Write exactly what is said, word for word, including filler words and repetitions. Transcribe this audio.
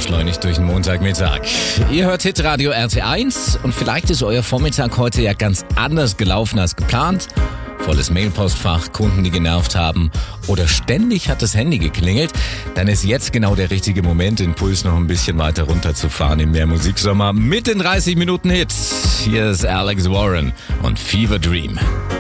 beschleunigt durch den Montagmittag. Ihr hört Hitradio R T eins und vielleicht ist euer Vormittag heute ja ganz anders gelaufen als geplant. Volles Mailpostfach, Kunden, die genervt haben oder ständig hat das Handy geklingelt, dann ist jetzt genau der richtige Moment, den Puls noch ein bisschen weiter runterzufahren im Mehrmusiksommer mit den dreißig Minuten Hits. Hier ist Alex Warren und Fever Dream.